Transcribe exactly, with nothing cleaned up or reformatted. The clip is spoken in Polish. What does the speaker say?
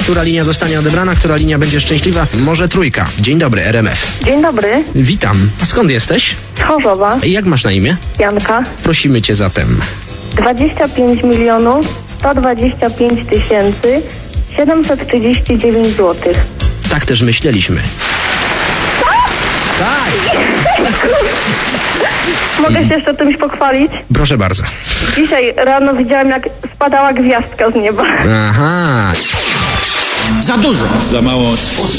Która linia zostanie odebrana, która linia będzie szczęśliwa? Może trójka. Dzień dobry, R M F. Dzień dobry, Witam. A skąd jesteś? z Chorzowa, Jak masz na imię? Janka. Prosimy cię zatem. dwadzieścia pięć milionów sto dwadzieścia pięć tysięcy siedemset trzydzieści dziewięć złotych. Tak też myśleliśmy. Tak! Mogę się jeszcze czymś pochwalić? Proszę bardzo. Dzisiaj rano widziałam, jak spadała gwiazdka z nieba. Aha. Za dużo. Za mało.